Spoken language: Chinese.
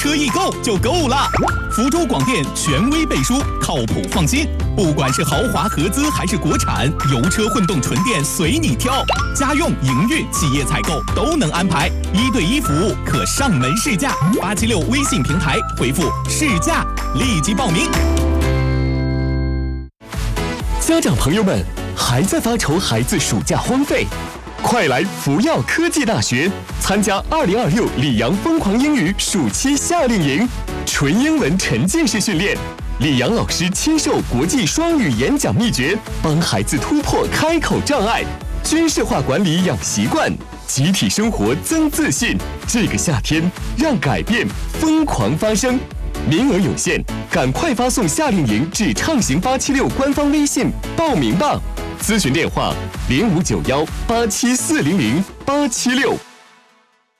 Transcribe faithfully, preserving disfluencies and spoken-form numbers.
车易购就够了。福州广电权威背书，靠谱放心。不管是豪华合资还是国产，油车、混动、纯电随你挑。家用、营运、企业采购都能安排，一对一服务，可上门试驾。八七六微信平台回复试驾，立即报名。 家长朋友们，还在发愁孩子暑假荒废？快来福耀科技大学参加二零二六里昂疯狂英语暑期夏令营，纯英文沉浸式训练，李阳老师亲授国际双语演讲秘诀，帮孩子突破开口障碍，军事化管理养习惯，集体生活增自信。这个夏天，让改变疯狂发生。名额有限，赶快发送夏令营至畅行八七六官方微信报名吧。咨询电话零五九幺八七四零零八七六。